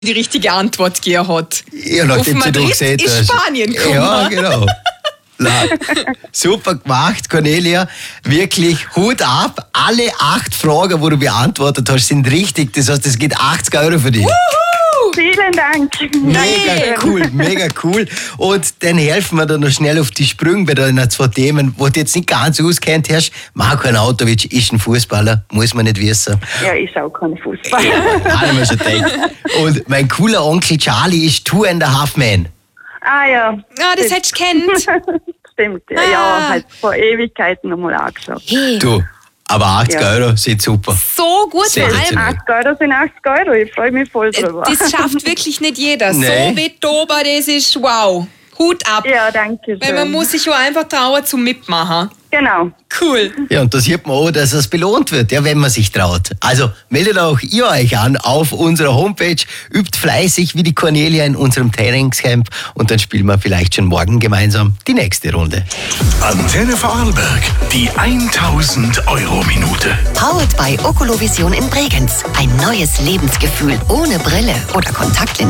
die richtige Antwort gegeben hat. Ja, nachdem Auf du gesehen Madrid ist hast. Spanien gekommen. Ja, genau. Super gemacht, Cornelia. Wirklich Hut ab. Alle 8 Fragen, die du beantwortet hast, sind richtig. Das heißt, es geht 80 € für dich. Vielen Dank. Mega cool. Und dann helfen wir dir noch schnell auf die Sprünge bei deinen 2 Themen, wo du jetzt nicht ganz auskennt hast. Marko Arnautovic ist ein Fußballer, muss man nicht wissen. Ja, ich auch kein Fußballer. Haben wir schon gedacht. Und mein cooler Onkel Charlie ist 2.5 Men. Ah ja. Ah, das hättest du kennt. Stimmt, ja. Ja, halt vor Ewigkeiten nochmal angeschaut. Hey, Du, aber 80 € sind super. so gut, vor allem. Sensationell. 80 € sind 80 €, ich freue mich voll drüber. Das schafft wirklich nicht jeder. Nee. So wie Toba, das ist wow. Hut ab. Ja, danke schön. Weil man muss sich ja einfach trauen zum Mitmachen. Genau. Cool. Ja, und da sieht man auch, dass es belohnt wird, ja, wenn man sich traut. Also meldet auch ihr euch an auf unserer Homepage, übt fleißig wie die Cornelia in unserem Trainingscamp und dann spielen wir vielleicht schon morgen gemeinsam die nächste Runde. Antenne Vorarlberg, die 1000-Euro-Minute. Powered by Oculovision in Bregenz. Ein neues Lebensgefühl ohne Brille oder Kontaktlinsen.